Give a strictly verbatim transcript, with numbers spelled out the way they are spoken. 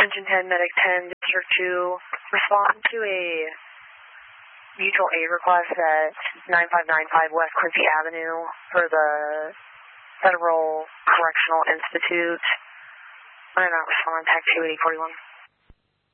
Attention ten, Medic ten, District two, respond to a mutual aid request at nine five nine five West Quincy Avenue for the Federal Correctional Institute. I'm not responding, tag two eighty forty-one.